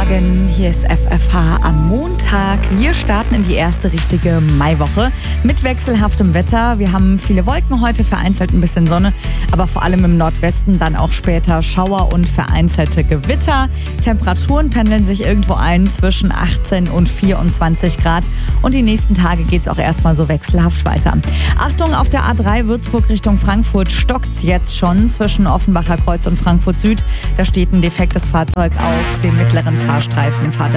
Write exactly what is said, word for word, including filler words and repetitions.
Morgen, hier ist F F H am Montag. Wir starten in die erste richtige Maiwoche mit wechselhaftem Wetter. Wir haben viele Wolken heute, vereinzelt ein bisschen Sonne, aber vor allem im Nordwesten dann auch später Schauer und vereinzelte Gewitter. Temperaturen pendeln sich irgendwo ein zwischen achtzehn und vierundzwanzig Grad und die nächsten Tage geht es auch erstmal so wechselhaft weiter. Achtung, auf der A drei Würzburg Richtung Frankfurt stockt's jetzt schon zwischen Offenbacher Kreuz und Frankfurt Süd. Da steht ein defektes Fahrzeug auf dem mittleren Fahrstreifen. Fahrt